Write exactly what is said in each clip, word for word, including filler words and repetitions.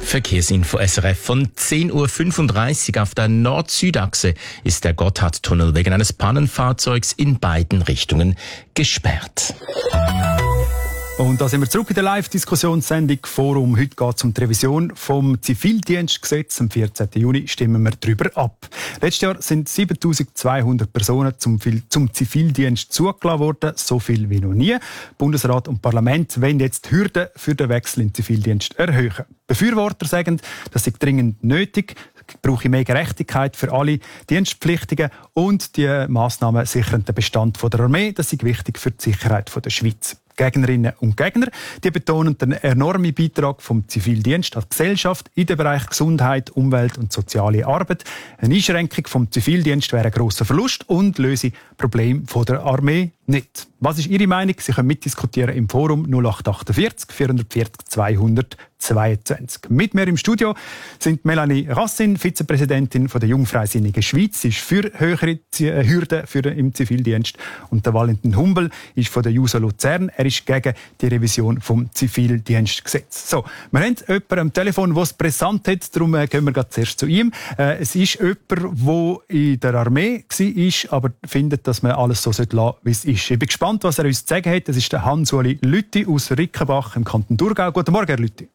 Verkehrsinfo S R F von zehn Uhr fünfunddreißig. Auf der Nord-Süd-Achse ist der Gotthardtunnel wegen eines Pannenfahrzeugs in beiden Richtungen gesperrt. Und da sind wir zurück in der Live-Diskussionssendung Forum. Heute geht es um die Revision vom Zivildienstgesetz. Am vierzehnten Juni stimmen wir darüber ab. Letztes Jahr sind siebentausendzweihundert Personen zum, zum Zivildienst zugelassen worden. So viel wie noch nie. Bundesrat und Parlament wollen jetzt die Hürden für den Wechsel in den Zivildienst erhöhen. Befürworter sagen, das sei dringend nötig. Es brauche mehr Gerechtigkeit für alle Dienstpflichtigen und die Massnahmen sichern den Bestand der Armee. Das ist wichtig für die Sicherheit der Schweiz. Gegnerinnen und Gegner, die betonen den enormen Beitrag vom Zivildienst an die Gesellschaft in den Bereich Gesundheit, Umwelt und soziale Arbeit. Eine Einschränkung vom Zivildienst wäre ein grosser Verlust und löse Probleme der Armee nicht. Was ist Ihre Meinung? Sie können mitdiskutieren im Forum null acht achtundvierzig vierhundertvierzig zweihundertzweiundzwanzig. Mit mir im Studio sind Melanie Rassin, Vizepräsidentin der Jungfreisinnigen Schweiz, sie ist für höhere Hürden für den, im Zivildienst, und der Valentin Humbel ist von der JUSO Luzern. Er ist gegen die Revision vom Zivildienstgesetz. So, wir haben jemanden am Telefon, der es brisant hat, darum gehen wir gerade zuerst zu ihm. Äh, es ist jemand, der in der Armee war, aber findet, dass man alles so lassen sollte, wie es ist. Ich bin gespannt, was er uns zu sagen hat. Das ist der Hans-Uli Lüthi aus Rickenbach im Kanton Thurgau. Guten Morgen, Herr Lüthi.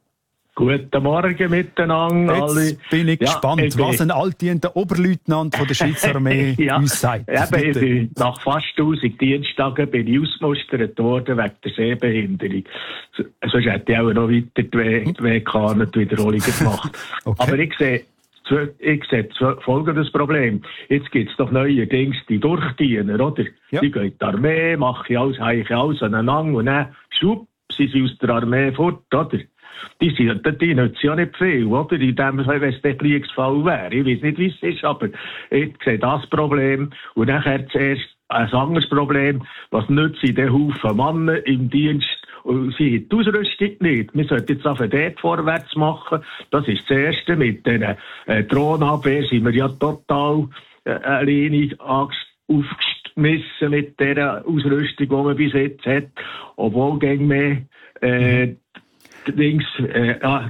Guten Morgen miteinander. Jetzt alle. bin ich ja, gespannt, ich was ein altdienter Oberleutnant von der Schweizer Armee ja, uns sagt. Eben, ich bin nach fast tausend Diensttagen bin ich ausgemustert worden wegen der Sehbehinderung. Sonst hätte ich auch noch weiter die W K und die Wiederholungen gemacht. Okay. Aber ich sehe, ich sehe folgendes Problem. Jetzt gibt es doch neuerdings die Durchdiener, oder? Ja. Die gehen in die Armee, machen alles, heichen alles aneinander und dann, schwupp, sind sie aus der Armee fort, oder? Die, sind, die nützen ja nicht viel, oder? In dem, wenn es der Kriegsfall wäre. Ich weiß nicht, wie es ist, aber ich sehe das Problem. Und nachher zuerst ein anderes Problem. Was nützen den Haufen Männer im Dienst? Und sie haben die Ausrüstung nicht. Wir sollten jetzt einfach dort vorwärts machen. Das ist das Erste. Mit den äh, Drohnenabwehr sind wir ja total äh, alleine aufgeschmissen mit der Ausrüstung, die man bis jetzt hat. Obwohl gegen mehr äh, Dings, äh, ja,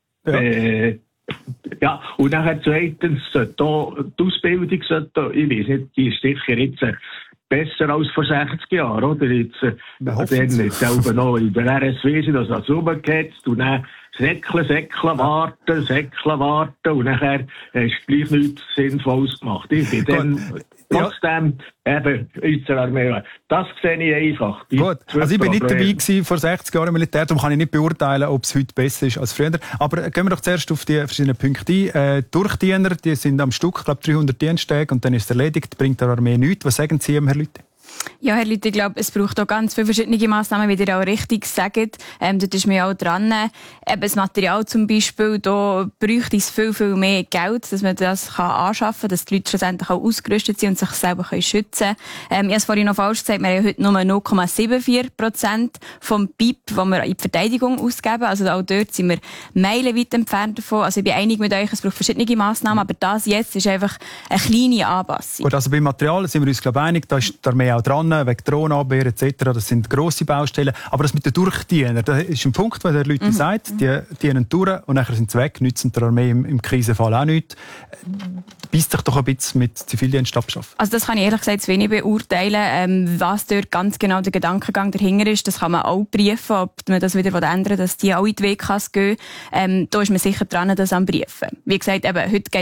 äh, ja, und nachher zweitens, sollte auch, die Ausbildung sollte, ich weiß nicht, die ist sicher jetzt äh, besser als vor sechzig Jahren, oder? Jetzt, äh, dann jetzt selber noch in der R S W sind, dass das rumgehetzt und dann säckeln, säckeln, warten, säckeln, warten und nachher hast du gleich nichts Sinnvolles gemacht. Ich bin dann trotzdem ja. eben unsere Armee. Das sehe ich einfach. Gut, also ich bin nicht dabei gewesen vor sechzig Jahren im Militär, darum kann ich nicht beurteilen, ob es heute besser ist als früher. Aber gehen wir doch zuerst auf die verschiedenen Punkte ein. Äh, Durchdiener, die sind am Stück, ich glaube dreihundert Diensttage und dann ist es erledigt, bringt der Armee nichts. Was sagen Sie, Herr Lüthi? Ja, Herr Lüthi, ich glaube, es braucht auch ganz viele verschiedene Massnahmen, wie ihr auch richtig sagt. Ähm, dort ist mir auch dran. Eben das Material zum Beispiel, da bräuchte es viel, viel mehr Geld, dass man das kann anschaffen kann, dass die Leute schlussendlich auch ausgerüstet sind und sich selber können schützen können. Ähm, ich habe es vorhin noch falsch gesagt, wir haben heute nur null Komma vierundsiebzig Prozent vom B I P, das wir in die Verteidigung ausgeben. Also auch dort sind wir meilenweit entfernt davon. Also ich bin einig mit euch, es braucht verschiedene Massnahmen, aber das jetzt ist einfach eine kleine Anpassung. Gut, also beim Material sind wir uns, glaube ich, einig, da ist die Armee auch dran, wegen Drohnenabwehr et cetera. Das sind grosse Baustellen. Aber das mit den Durchdienern, das ist ein Punkt, wo der Leute mhm. sagt, die dienen durch und nachher sind sie weg, nützen der Armee im, im Krisenfall auch nichts. Beißt sich doch ein bisschen mit Zivildienst abschaffen. Also das kann ich ehrlich gesagt zu wenig beurteilen. Ähm, was dort ganz genau der Gedankengang dahinter ist, das kann man auch prüfen, ob man das wieder ändern will, dass die auch in die W Ks gehen. Ähm, da ist man sicher dran, das am Prüfen. Wie gesagt, eben, heute geht